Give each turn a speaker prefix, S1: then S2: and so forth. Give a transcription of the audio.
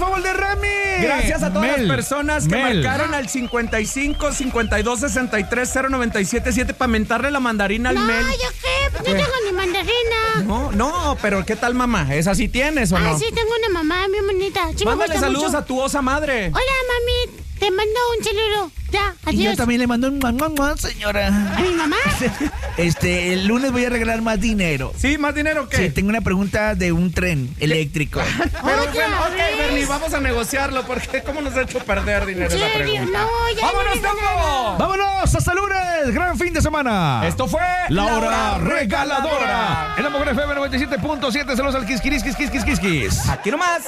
S1: Valderrami.
S2: Gracias a todas las personas que
S1: Mel.
S2: marcaron al 55 52 63 0977 para mentarle la mandarina al Mel.
S3: No, ¿yo qué? Pues no tengo ni mandarina.
S2: No, pero ¿qué tal, mamá? ¿Esa sí tienes o no?
S3: Sí, tengo una mamá bien bonita. Sí, me
S2: Mándale
S3: gusta
S2: saludos
S3: mucho.
S2: a tu osa madre.
S3: Hola, mami. Te mando un saludo. Ya,
S1: Y yo
S3: adiós.
S1: también le mando un mamá, señora.
S3: ¿A mi mamá?
S1: El lunes voy a regalar más dinero.
S2: ¿Sí? ¿Más dinero qué?
S1: Sí, tengo una pregunta de un tren eléctrico.
S2: Pero
S3: ¿Otra
S2: bueno, ok,
S3: vez?
S2: Bernie, vamos a negociarlo porque ¿cómo nos ha hecho perder dinero
S3: ¿En
S2: esa
S3: serio?
S2: pregunta?
S3: No, ya
S2: ¡Vámonos,
S3: no digo
S2: Togo!
S1: ¡Vámonos! ¡Hasta lunes! ¡Gran fin de semana!
S2: Esto fue
S1: La Hora Regaladora. En la Mujer FM 97.7. Saludos al Kiskis.
S2: Aquí nomás.